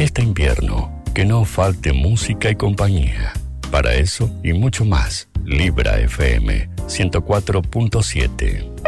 Este invierno, que no falte música y compañía. Para eso y mucho más, Libra FM 104.7.